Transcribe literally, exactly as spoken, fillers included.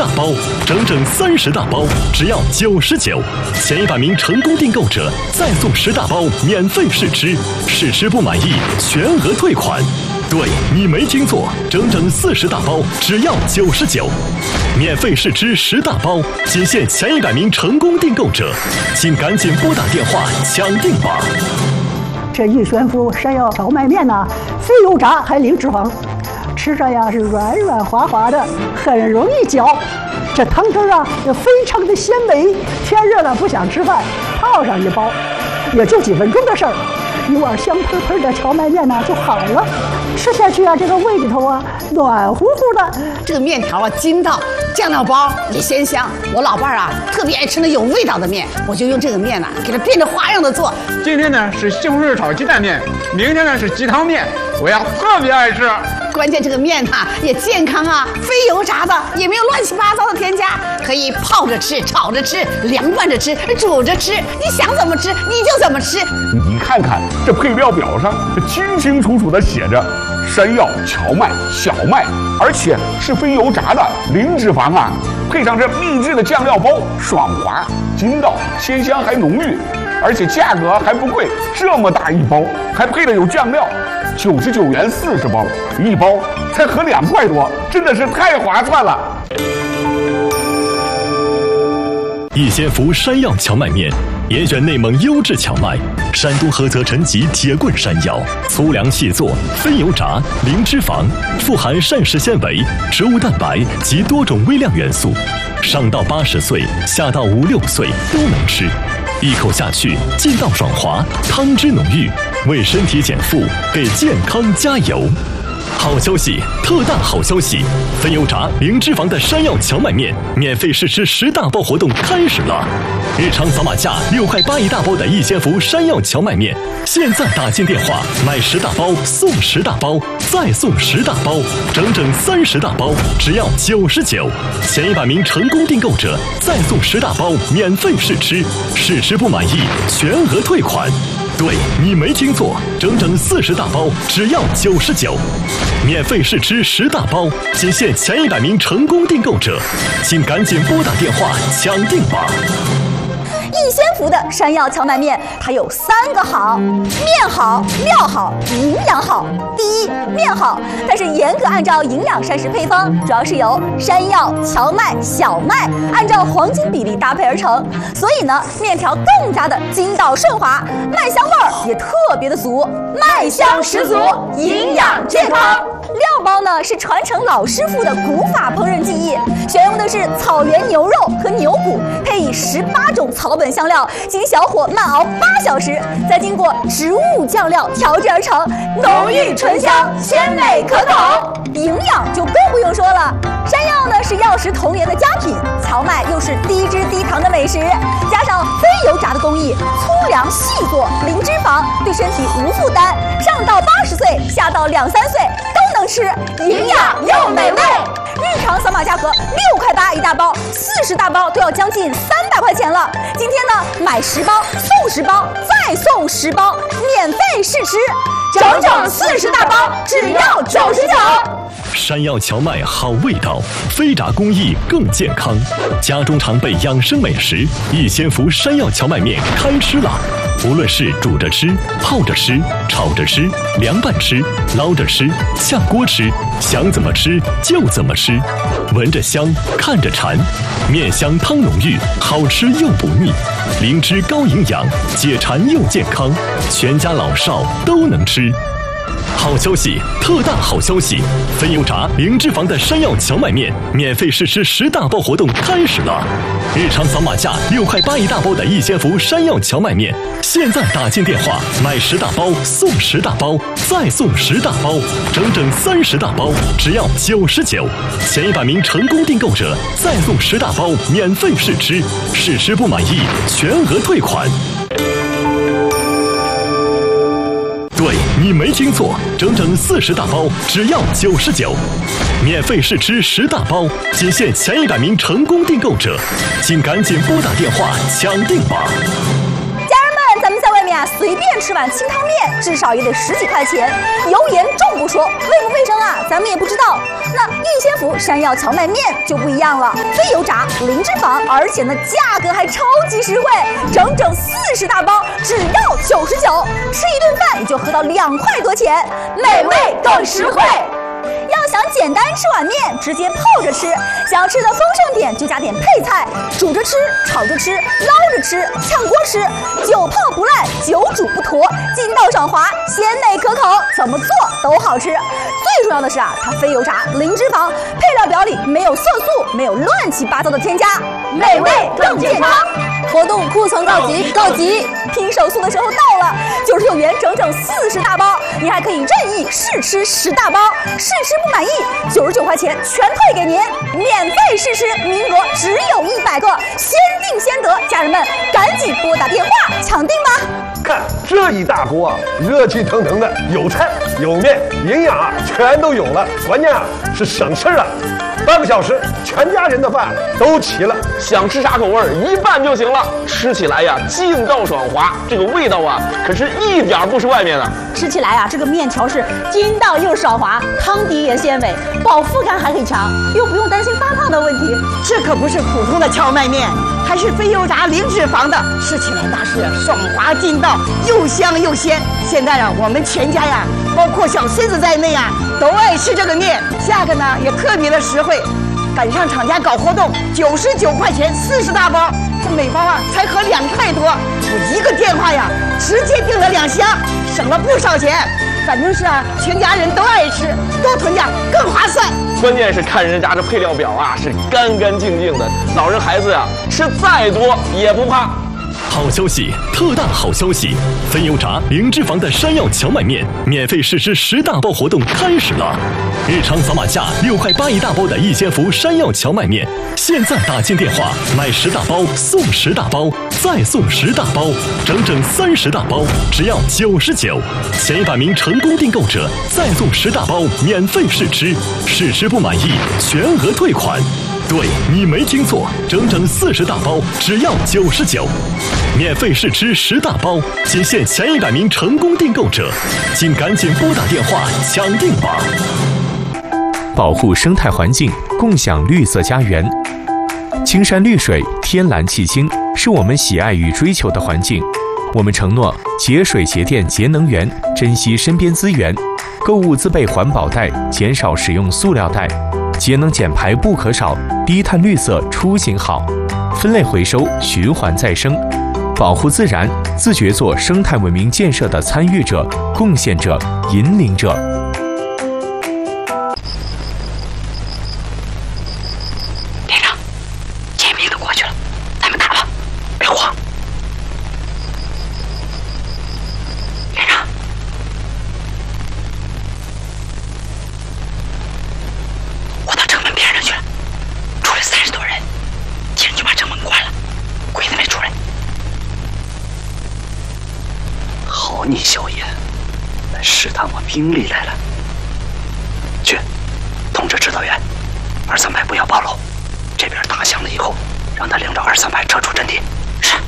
大包，整整三十大包，只要九十九。前一百名成功订购者再送十大包免费试吃，试吃不满意全额退款。对，你没听错，整整四十大包，只要九十九。免费试吃十大包，仅限前一百名成功订购者，请赶紧拨打电话抢订吧。 这一宣府山药荞麦面呐，非油炸还零脂肪，吃着呀是软软滑滑的，很容易嚼。这汤汁啊也非常的鲜美，天热了不想吃饭，泡上一包，也就几分钟的事儿，一碗香喷喷的荞麦面呢就好了。吃下去啊，这个胃里头啊暖乎乎的。 这个面条啊筋道，酱料包也鲜香。我老伴儿啊特别爱吃那有味道的面，我就用这个面呢、啊、给它变着花样的做。 今天呢是西红柿炒鸡蛋面，明天呢是鸡汤面，我呀特别爱吃。 关键这个面呐、啊、也健康啊，非油炸的，也没有乱七八糟的添加，可以泡着吃、炒着吃、凉拌着吃、煮着吃，你想怎么吃你就怎么吃。 你看看这配料表上，清清楚楚的写着山药、荞麦、小麦，而且是非油炸的，零脂肪啊。配上这秘制的酱料包，爽滑、筋道、鲜香还浓郁，而且价格还不贵，这么大一包，还配的有酱料。九十九元四十包，一包才合两块多，真的是太划算了。 逸仙福山药荞麦面，严选内蒙优质荞麦，山东菏泽陈集铁棍山药，粗粮细做，非油炸，零脂肪，富含膳食纤维、植物蛋白及多种微量元素，上到八十岁，下到五六岁都能吃。一口下去，劲道爽滑，汤汁浓郁，为身体减负，给健康加油。好消息，特大好消息！非油炸、零脂肪的山药荞麦面免费试吃十大包活动开始了！日常扫码价六块八一大包的逸仙福山药荞麦面，现在打进电话买十大包送十大包，再送十大包，整整三十大包，只要九十九。前一百名成功订购者再送十大包免费试吃，试吃不满意全额退款。对，你没听错，整整四十大包，只要九十九。免费试吃十大包，仅限前一百名成功订购者，请赶紧拨打电话抢订吧。 逸仙福的山药荞麦面，它有三个好：面好、料好、营养好。第一，面好，它是严格按照营养膳食配方，主要是由山药、荞麦、小麦按照黄金比例搭配而成，所以呢，面条更加的筋道顺滑，麦香味儿也特别的足，麦香十足，营养健康。料包呢是传承老师傅的古法烹饪技艺，选用的是草原牛肉和牛骨，配以十八种草本香料，经小火慢熬八小时，再经过植物酱料调制而成，浓郁醇香，鲜美可口。营养就更不用说了，山药呢是药食同源的佳品，荞麦又是低脂低糖的美食，加上非油炸的工艺，粗粮细做，零脂肪，对身体无负担，上到八十岁，下到两三岁都能吃，营养又美味。日常扫码价格六块八一大包，四十大包都要将近三百块钱了。今天呢，买十包送十包，再送十包，免费试吃，整整四十大包，只要九十九。 山药荞麦好味道，非炸工艺更健康。家中常备养生美食，逸仙福山药荞麦面开吃了。无论是煮着吃、泡着吃、炒着吃、凉拌吃、捞着吃、下锅吃，想怎么吃就怎么吃。闻着香，看着馋，面香汤浓郁，好吃又不腻，灵芝高营养，解馋又健康，全家老少都能吃。好消息，特大好消息！非油炸、零脂肪的山药荞麦面免费试吃十大包活动开始了。日常扫码价六块八一大包的逸仙福山药荞麦面，现在打进电话买十大包送十大包，再送十大包，整整三十大包，只要九十九。前一百名成功订购者再送十大包免费试吃，试吃不满意全额退款。对，你没听错，整整四十大包，只要九十九。免费试吃十大包，仅限前一百名成功订购者，请赶紧拨打电话抢订吧。 家人们，咱们在外面啊家随便吃碗清汤面，至少也得十几块钱，油盐重不说，卫不卫生啊，咱们也不知道。那逸仙福山药荞麦面就不一样了，非油炸，零脂肪，而且呢价格还超级实惠，整整四十大包，只要九十九，吃一顿饭也就合到两块多钱，美味更实惠。要想简单吃碗面，直接泡着吃；想要吃的丰盛点，就加点配菜，煮着吃、炒着吃、捞着吃、炝锅吃，久泡不烂，久煮不坨，筋道爽滑，鲜美可口，怎么做都好吃。最重要的是啊，它非油炸，零脂肪，配料表里没有色素，没有乱七八糟的添加，美味更健康。活动库存告急，告急！拼手速的时候到了，九十九元整整四十大包，你还可以任意试吃十大包，试吃不满意，九十九块钱全退给您，免费试吃，名额只有一百个，先定先得，家人们赶紧拨打电话抢订吧！ 看这一大锅啊，热气腾腾的，有菜有面，营养啊全都有了，关键啊是省事儿了。半个小时，全家人的饭都齐了， 想吃啥口味儿，一拌就行了。吃起来呀，劲道爽滑，这个味道啊，可是一点不是外面的。 吃起来啊，这个面条是筋道又爽滑，汤底也鲜美，饱腹感还很强，又不用担心发胖的问题。这可不是普通的荞麦面，还是非油炸零脂肪的，吃起来那是爽滑劲道，又香又鲜。现在啊，我们全家呀，包括小孙子在内啊，都爱吃这个面，价格呢也特别的实惠。赶上厂家搞活动，九十九块钱四十大包，这每包啊才合两块多。我一个电话呀，直接订了两箱，省了不少钱。反正是啊，全家人都爱吃，多囤点更划算。 关键是看人家这配料表啊，是干干净净的，老人孩子呀、啊、吃再多也不怕。 好消息，特大好消息！非油炸、零脂肪的山药荞麦面免费试吃十大包活动开始了！日常扫码价六块八一大包的逸仙福山药荞麦面，现在打进电话买十大包送十大包，再送十大包，整整三十大包，只要九十九。前一百名成功订购者再送十大包免费试吃，试吃不满意全额退款。对，你没听错，整整四十大包，只要九十九，免费试吃十大包，仅限前一百名成功订购者，请赶紧拨打电话抢订吧！ 保护生态环境，共享绿色家园。青山绿水，天蓝气清，是我们喜爱与追求的环境。我们承诺节水节电节能源，珍惜身边资源，购物自备环保袋，减少使用塑料袋。节能减排不可少，低碳绿色出行好，分类回收，循环再生，保护自然，自觉做生态文明建设的参与者、贡献者、引领者。 连长，见兵都过去了，咱们打吧，别慌。连长。你小爷来试探我兵力来了，去通知指导员，二三排不要暴露，这边打响了以后，让他领着二三排撤出阵地。